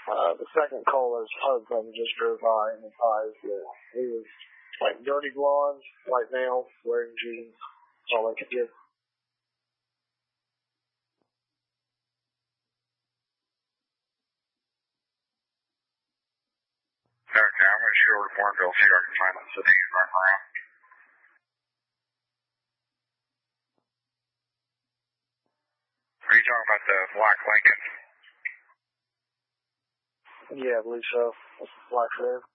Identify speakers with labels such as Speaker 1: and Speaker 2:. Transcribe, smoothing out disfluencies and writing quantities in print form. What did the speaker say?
Speaker 1: The second caller's husband just drove by and advised that he was like dirty blonde, white male, wearing jeans. That's all I could get.
Speaker 2: Okay, I'm going to shoot over to Bourneville, see if I can find that sedan right around. Are you talking about the black Lincoln?
Speaker 1: Yeah, I believe so. That's the black there.